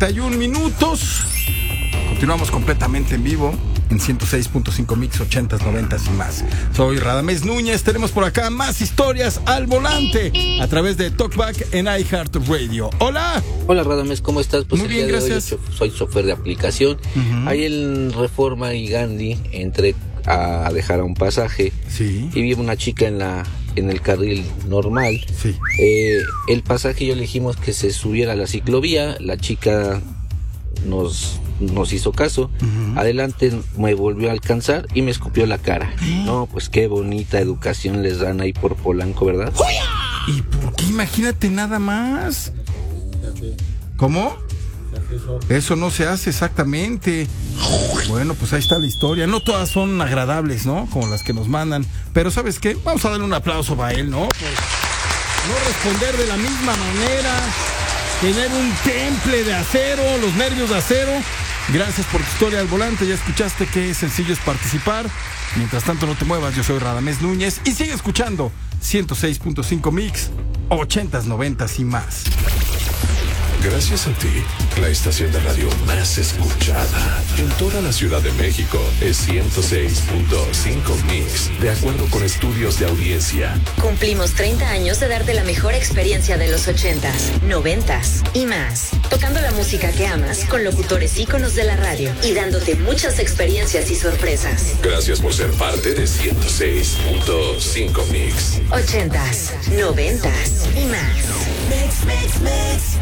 31 minutos. Continuamos completamente en vivo en 106.5 Mix, 80s, 90s y más. Soy Radamés Núñez. Tenemos por acá más historias al volante a través de Talkback en iHeartRadio. Hola. Hola Radamés, ¿cómo estás? Muy bien, gracias. Soy chofer de aplicación. Ahí en Reforma y Gandhi entré a dejar a un pasaje. Sí. Y vi una chica en el carril normal. Sí. El pasaje yo le dijimos que se subiera a la ciclovía. La chica nos hizo caso. Adelante me volvió a alcanzar y me escupió la cara. No, pues qué bonita educación les dan ahí por Polanco, ¿verdad? ¿Y por qué? Imagínate nada más. ¿Cómo? Eso no se hace exactamente. Bueno, pues ahí está la historia. No todas son agradables, ¿no? Como las que nos mandan. Pero ¿sabes qué? Vamos a darle un aplauso para él, ¿no? Pues no responder de la misma manera, tener un temple de acero, los nervios de acero. Gracias por tu historia al volante. Ya escuchaste qué sencillo es participar. Mientras tanto, no te muevas. Yo soy Radamés Núñez y sigue escuchando 106.5 Mix, 80s, 90s y más. Gracias a ti, la estación de radio más escuchada en toda la Ciudad de México es 106.5 Mix, de acuerdo con estudios de audiencia. Cumplimos 30 años de darte la mejor experiencia de los 80s, 90s y más. Tocando la música que amas con locutores íconos de la radio y dándote muchas experiencias y sorpresas. Gracias por ser parte de 106.5 Mix. 80s, 90s y más. Mix, mix, mix.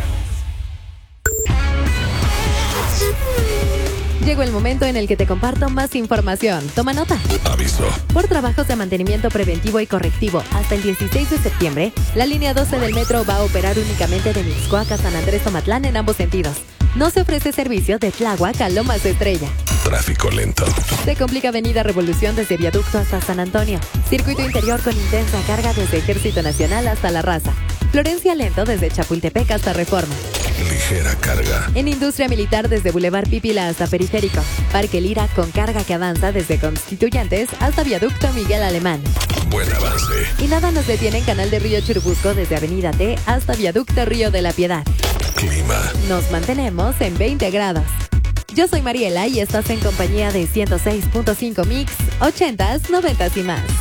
Llegó el momento en el que te comparto más información. Toma nota. Aviso. Por trabajos de mantenimiento preventivo y correctivo, hasta el 16 de septiembre, la línea 12 del metro va a operar únicamente de Mixcoac a San Andrés Tomatlán en ambos sentidos. No se ofrece servicio de Tláhuac a Lomas de Estrella. Tráfico lento. Se complica Avenida Revolución desde Viaducto hasta San Antonio. Circuito interior con intensa carga desde Ejército Nacional hasta La Raza. Florencia lento desde Chapultepec hasta Reforma. Ligera carga. En Industria Militar desde Boulevard Pípila hasta Periférico. Parque Lira con carga que avanza desde Constituyentes hasta Viaducto Miguel Alemán. Buen avance. Y nada nos detiene en Canal de Río Churubusco desde Avenida T hasta Viaducto Río de la Piedad. Clima. Nos mantenemos en 20 grados. Yo soy Mariela y estás en compañía de 106.5 Mix, 80s, 90s y más.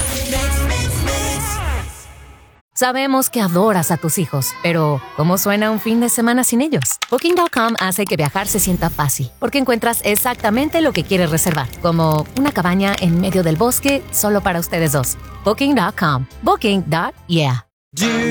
Sabemos que adoras a tus hijos, pero ¿cómo suena un fin de semana sin ellos? Booking.com hace que viajar se sienta fácil, porque encuentras exactamente lo que quieres reservar, como una cabaña en medio del bosque solo para ustedes dos. Booking.com. Booking.yeah.